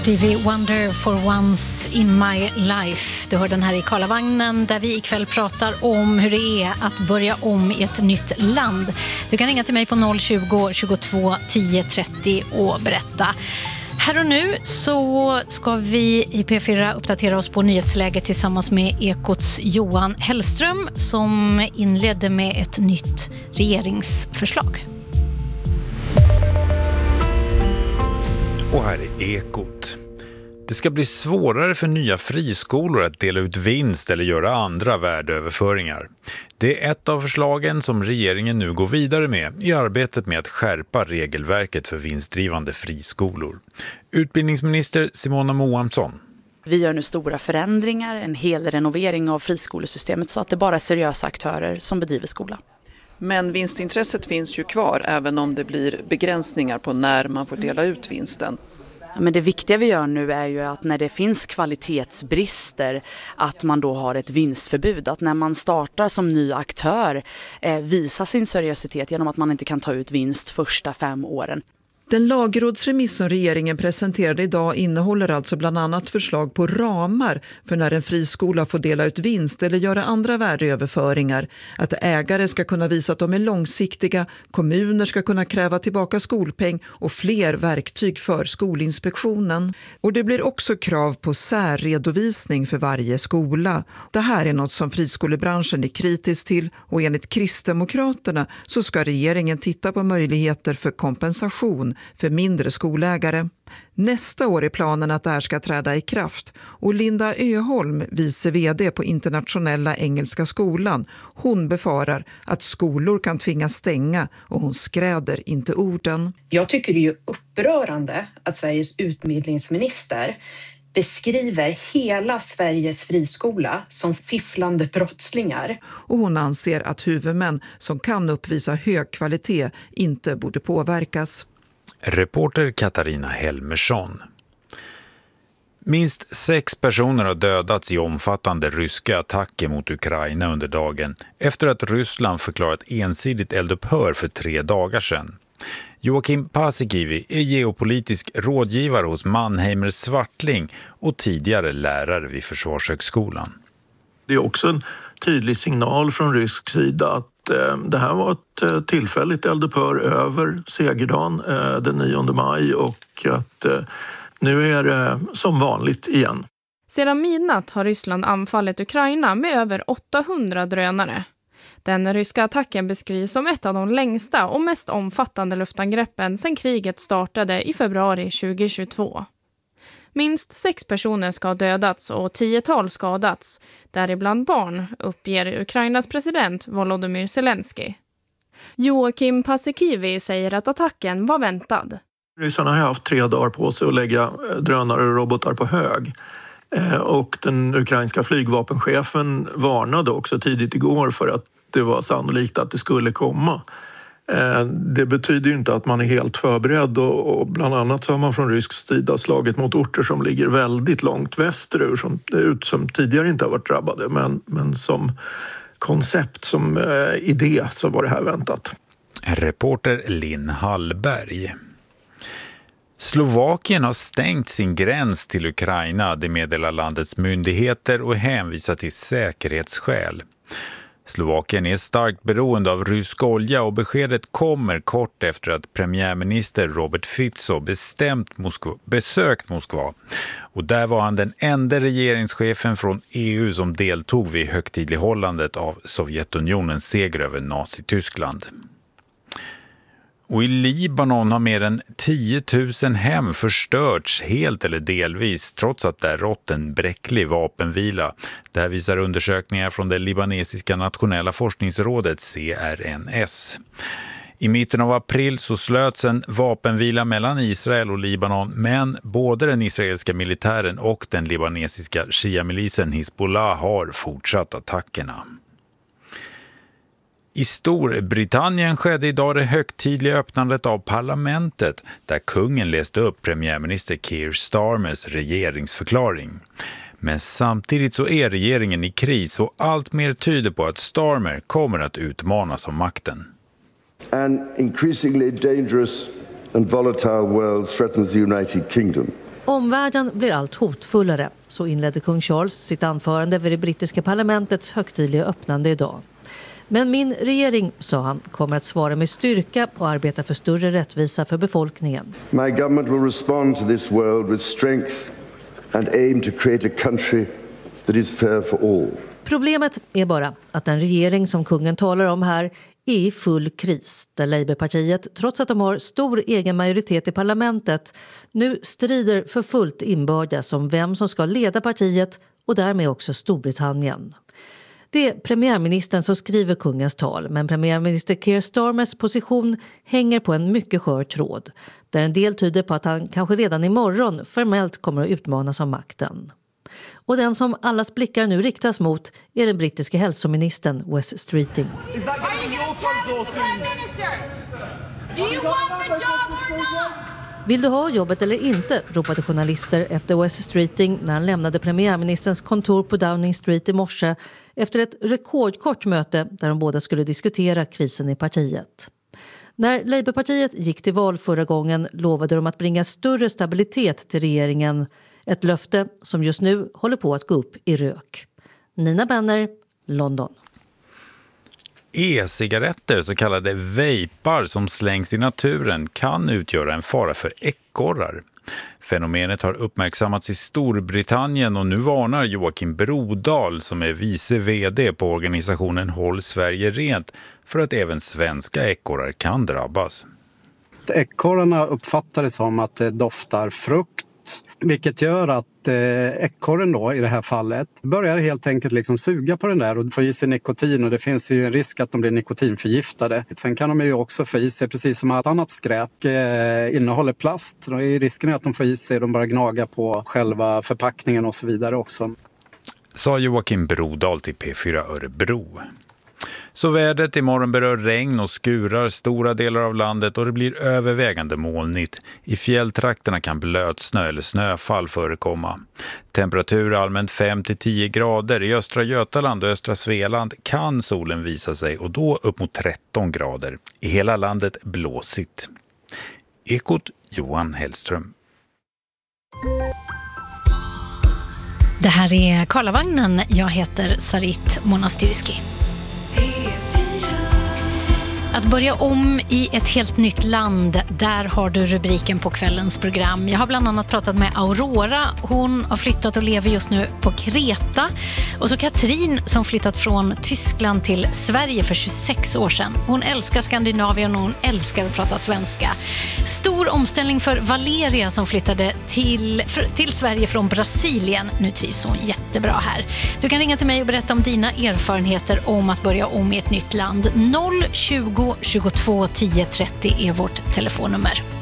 Stevie Wonder for Once in My Life. Du hör den här i Karlavagnen där vi ikväll pratar om hur det är att börja om i ett nytt land. Du kan ringa till mig på 020 22 10 30 och berätta. Här och nu så ska vi i P4 uppdatera oss på nyhetsläget tillsammans med Ekots Johan Hellström som inledde med ett nytt regeringsförslag. Och här är Ekot. Det ska bli svårare för nya friskolor att dela ut vinst eller göra andra värdeöverföringar. Det är ett av förslagen som regeringen nu går vidare med i arbetet med att skärpa regelverket för vinstdrivande friskolor. Utbildningsminister Simona Moamsson. Vi gör nu stora förändringar, en hel renovering av friskolesystemet så att det bara är seriösa aktörer som bedriver skola. Men vinstintresset finns ju kvar även om det blir begränsningar på när man får dela ut vinsten. Men det viktiga vi gör nu är ju att när det finns kvalitetsbrister att man då har ett vinstförbud. Att när man startar som ny aktör visa sin seriositet genom att man inte kan ta ut vinst första 5 åren. Den lagrådsremiss som regeringen presenterade idag innehåller alltså bland annat förslag på ramar för när en friskola får dela ut vinst eller göra andra värdeöverföringar. Att ägare ska kunna visa att de är långsiktiga, kommuner ska kunna kräva tillbaka skolpeng och fler verktyg för Skolinspektionen. Och det blir också krav på särredovisning för varje skola. Det här är något som friskolebranschen är kritisk till och enligt Kristdemokraterna så ska regeringen titta på möjligheter för kompensation för mindre skolägare. Nästa år är planen att det här ska träda i kraft och Linda Öholm, vice vd på Internationella Engelska skolan, hon befarar att skolor kan tvingas stänga och hon skräder inte orden. Jag tycker det är ju upprörande att Sveriges utbildningsminister beskriver hela Sveriges friskola som fifflande brottslingar. Och hon anser att huvudmän som kan uppvisa hög kvalitet inte borde påverkas. Reporter Katarina Helmersson. Minst 6 personer har dödats i omfattande ryska attacker mot Ukraina under dagen efter att Ryssland förklarat ensidigt eldupphör för 3 dagar sedan. Joakim Paasikivi är geopolitisk rådgivare hos Mannheimer Swartling och tidigare lärare vid Försvarshögskolan. Det är också en tydlig signal från rysk sida att det här var ett tillfälligt eldupphör över segerdagen den 9 maj och att nu är det som vanligt igen. Sedan midnatt har Ryssland anfallit Ukraina med över 800 drönare. Den ryska attacken beskrivs som ett av de längsta och mest omfattande luftangreppen sedan kriget startade i februari 2022. Minst 6 personer ska ha dödats och 10-tal skadats, däribland barn, uppger Ukrainas president Volodymyr Zelensky. Joakim Paasikivi säger att attacken var väntad. Ryssarna har haft 3 dagar på sig att lägga drönare och robotar på hög. Och den ukrainska flygvapenchefen varnade också tidigt igår för att det var sannolikt att det skulle komma. Det betyder ju inte att man är helt förberedd och bland annat så har man från rysk sida slagit mot orter som ligger väldigt långt västerut som tidigare inte har varit drabbade men som koncept, som idé så var det här väntat. Reporter Linn Hallberg. Slovakien har stängt sin gräns till Ukraina, det meddelar landets myndigheter och hänvisar till säkerhetsskäl. Slovakien är starkt beroende av rysk olja och beskedet kommer kort efter att premiärminister Robert Fico besökt Moskva. Och där var han den enda regeringschefen från EU som deltog vid högtidlighållandet av Sovjetunionens seger över Nazityskland. Och i Libanon har mer än 10 000 hem förstörts helt eller delvis trots att det rått en bräcklig vapenvila. Det här visar undersökningar från det libanesiska nationella forskningsrådet CRNS. I mitten av april så slöts en vapenvila mellan Israel och Libanon, men både den israeliska militären och den libanesiska shia-milisen Hizbollah har fortsatt attackerna. I Storbritannien skedde idag det högtidliga öppnandet av parlamentet där kungen läste upp premiärminister Keir Starmers regeringsförklaring. Men samtidigt så är regeringen i kris och allt mer tyder på att Starmer kommer att utmanas om makten. An increasingly dangerous and volatile world threatens the United Kingdom. Omvärlden blir allt hotfullare, så inledde kung Charles sitt anförande vid det brittiska parlamentets högtidliga öppnande idag. Men min regering, sa han, kommer att svara med styrka och arbeta för större rättvisa för befolkningen. My government will respond to this world with strength and aim to create a country that is fair for all. Problemet är bara att den regering som kungen talar om här är i full kris, där Labourpartiet, trots att de har stor egen majoritet i parlamentet, nu strider för fullt inbördes om vem som ska leda partiet och därmed också Storbritannien. Det är premiärministern som skriver kungens tal, men premiärminister Keir Starmers position hänger på en mycket skör tråd, där en del tyder på att han kanske redan imorgon formellt kommer att utmanas av makten. Och den som allas blickar nu riktas mot är den brittiska hälsoministern Wes Streeting. Vill du ha jobbet eller inte, ropade journalister efter Wes Streeting när han lämnade premiärministerns kontor på Downing Street i morse efter ett rekordkort möte där de båda skulle diskutera krisen i partiet. När Labourpartiet gick till val förra gången lovade de att bringa större stabilitet till regeringen. Ett löfte som just nu håller på att gå upp i rök. Nina Benner, London. E-cigaretter, så kallade vejpar som slängs i naturen, kan utgöra en fara för ekorrar. Fenomenet har uppmärksammats i Storbritannien och nu varnar Joakim Brodal, som är vice vd på organisationen Håll Sverige Rent, för att även svenska ekorrar kan drabbas. Ekorrarna uppfattar det som att det doftar frukt, vilket gör att ekorren då i det här fallet börjar helt enkelt liksom suga på den där och få i sig nikotin, och det finns ju en risk att de blir nikotinförgiftade. Sen kan de ju också få i sig, precis som allt annat skräp innehåller plast. Då är risken att de får i sig, de bara gnagar på själva förpackningen och så vidare också. Sa Joakim Brodal till P4 Örebro. Så vädret imorgon berör regn och skurar stora delar av landet och det blir övervägande molnigt. I fjälltrakterna kan blötsnö eller snöfall förekomma. Temperatur allmänt 5-10 grader. I östra Götaland och östra Svealand kan solen visa sig och då upp mot 13 grader. I hela landet blåsigt. Ekot Johan Hellström. Det här är Karlavagnen. Jag heter Sarit Monastyrski. Att börja om i ett helt nytt land, där har du rubriken på kvällens program. Jag har bland annat pratat med Aurora. Hon har flyttat och lever just nu på Kreta. Och så Katrin som flyttat från Tyskland till Sverige för 26 år sedan. Hon älskar Skandinavien och hon älskar att prata svenska. Stor omställning för Valeria som flyttade till Sverige från Brasilien. Nu trivs hon jättebra här. Du kan ringa till mig och berätta om dina erfarenheter om att börja om i ett nytt land. 020 22 10 30 är vårt telefonnummer.